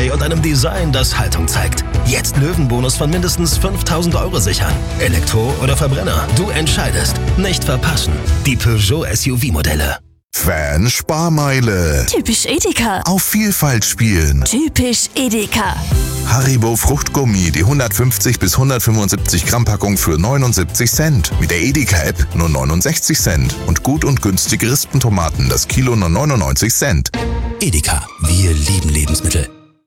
Display und einem Design, das Haltung zeigt. Jetzt Löwenbonus von mindestens 5.000 € sichern. Elektro oder Verbrenner? Du entscheidest. Nicht verpassen. Die Peugeot SUV-Modelle. Fan-Sparmeile. Typisch Edeka. Auf Vielfalt spielen. Typisch Edeka. Haribo Fruchtgummi, die 150 bis 175 Gramm Packung für 79 Cent. Mit der Edeka-App nur 69 Cent. Und gut und günstige Rispentomaten, das Kilo nur 99 Cent. Edeka, wir lieben Lebensmittel.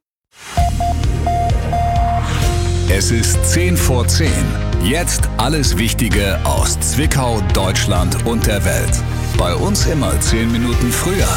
Es ist 10 vor 10. Jetzt alles Wichtige aus Zwickau, Deutschland und der Welt. Bei uns immer 10 Minuten früher.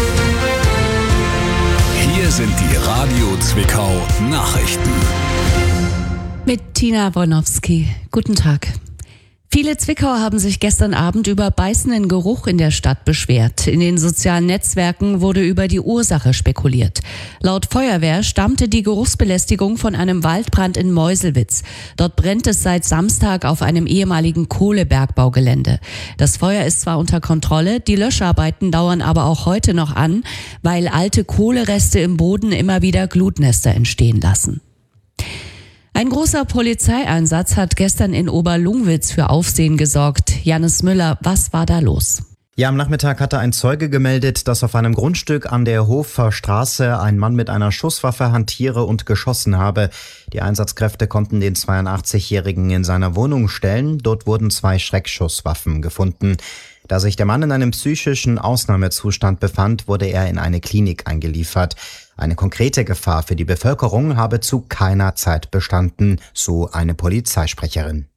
Hier sind die Radio Zwickau Nachrichten. Mit Tina Wojnowski. Guten Tag. Viele Zwickauer haben sich gestern Abend über beißenden Geruch in der Stadt beschwert. In den sozialen Netzwerken wurde über die Ursache spekuliert. Laut Feuerwehr stammte die Geruchsbelästigung von einem Waldbrand in Meuselwitz. Dort brennt es seit Samstag auf einem ehemaligen Kohlebergbaugelände. Das Feuer ist zwar unter Kontrolle, die Löscharbeiten dauern aber auch heute noch an, weil alte Kohlereste im Boden immer wieder Glutnester entstehen lassen. Ein großer Polizeieinsatz hat gestern in Oberlungwitz für Aufsehen gesorgt. Jannis Müller, was war da los? Ja, am Nachmittag hatte ein Zeuge gemeldet, dass auf einem Grundstück an der Hofer Straße ein Mann mit einer Schusswaffe hantiere und geschossen habe. Die Einsatzkräfte konnten den 82-Jährigen in seiner Wohnung stellen. Dort wurden 2 Schreckschusswaffen gefunden. Da sich der Mann in einem psychischen Ausnahmezustand befand, wurde er in eine Klinik eingeliefert. Eine konkrete Gefahr für die Bevölkerung habe zu keiner Zeit bestanden, so eine Polizeisprecherin.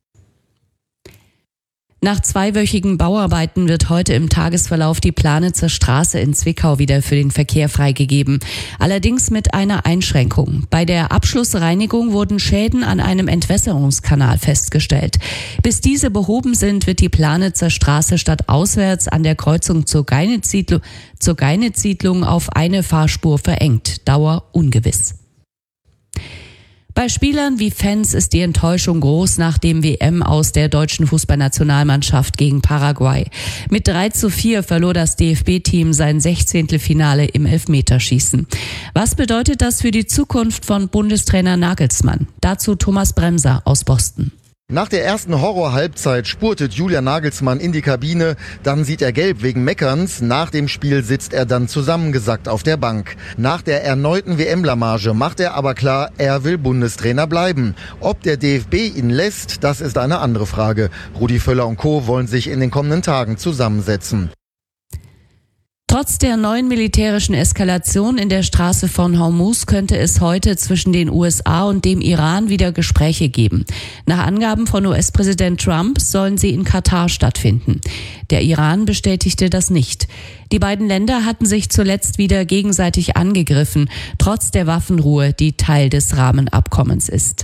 Nach 2-wöchigen Bauarbeiten wird heute im Tagesverlauf die Planitzer Straße in Zwickau wieder für den Verkehr freigegeben. Allerdings mit einer Einschränkung. Bei der Abschlussreinigung wurden Schäden an einem Entwässerungskanal festgestellt. Bis diese behoben sind, wird die Planitzer Straße stadtauswärts an der Kreuzung zur Geinitz-Siedlung auf eine Fahrspur verengt. Dauer ungewiss. Bei Spielern wie Fans ist die Enttäuschung groß nach dem WM-Aus der deutschen Fußballnationalmannschaft gegen Paraguay. Mit 3:4 verlor das DFB-Team sein 16. Finale im Elfmeterschießen. Was bedeutet das für die Zukunft von Bundestrainer Nagelsmann? Dazu Thomas Bremser aus Boston. Nach der ersten Horror-Halbzeit spurtet Julian Nagelsmann in die Kabine, dann sieht er gelb wegen Meckerns, nach dem Spiel sitzt er dann zusammengesackt auf der Bank. Nach der erneuten WM-Blamage macht er aber klar, er will Bundestrainer bleiben. Ob der DFB ihn lässt, das ist eine andere Frage. Rudi Völler und Co. wollen sich in den kommenden Tagen zusammensetzen. Trotz der neuen militärischen Eskalation in der Straße von Hormuz könnte es heute zwischen den USA und dem Iran wieder Gespräche geben. Nach Angaben von US-Präsident Trump sollen sie in Katar stattfinden. Der Iran bestätigte das nicht. Die beiden Länder hatten sich zuletzt wieder gegenseitig angegriffen, trotz der Waffenruhe, die Teil des Rahmenabkommens ist.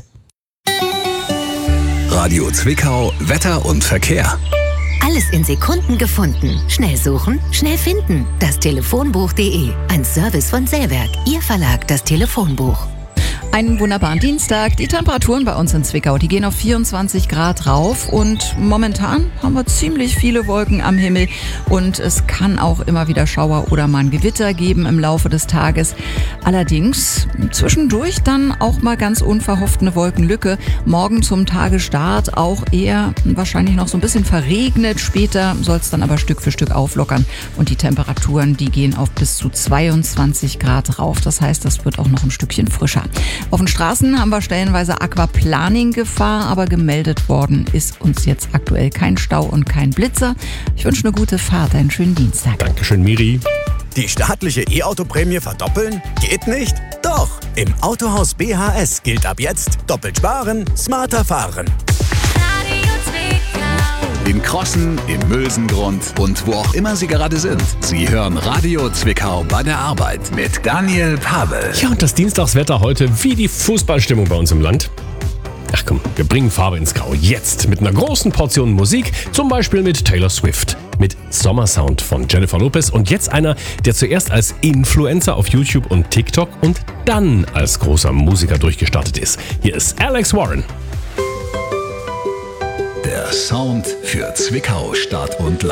Radio Zwickau, Wetter und Verkehr. Alles in Sekunden gefunden. Schnell suchen, schnell finden. Das Telefonbuch.de. Ein Service von Sellwerk. Ihr Verlag, das Telefonbuch. Einen wunderbaren Dienstag. Die Temperaturen bei uns in Zwickau, die gehen auf 24 Grad rauf und momentan haben wir ziemlich viele Wolken am Himmel und es kann auch immer wieder Schauer oder mal ein Gewitter geben im Laufe des Tages. Allerdings zwischendurch dann auch mal ganz unverhofft eine Wolkenlücke. Morgen zum Tagesstart auch eher wahrscheinlich noch so ein bisschen verregnet. Später soll es dann aber Stück für Stück auflockern und die Temperaturen, die gehen auf bis zu 22 Grad rauf. Das heißt, das wird auch noch ein Stückchen frischer. Auf den Straßen haben wir stellenweise Aquaplaning-Gefahr, aber gemeldet worden ist uns jetzt aktuell kein Stau und kein Blitzer. Ich wünsche eine gute Fahrt, einen schönen Dienstag. Dankeschön, Miri. Die staatliche E-Auto-Prämie verdoppeln? Geht nicht? Doch! Im Autohaus BHS gilt ab jetzt doppelt sparen, smarter fahren. In Crossen, im Mülsengrund und wo auch immer Sie gerade sind. Sie hören Radio Zwickau bei der Arbeit mit Daniel Pavel. Ja, und das Dienstagswetter heute wie die Fußballstimmung bei uns im Land. Ach komm, wir bringen Farbe ins Grau. Jetzt mit einer großen Portion Musik, zum Beispiel mit Taylor Swift, mit Sommersound von Jennifer Lopez und jetzt einer, der zuerst als Influencer auf YouTube und TikTok und dann als großer Musiker durchgestartet ist. Hier ist Alex Warren. Der Sound für Zwickau, Stadt und Land.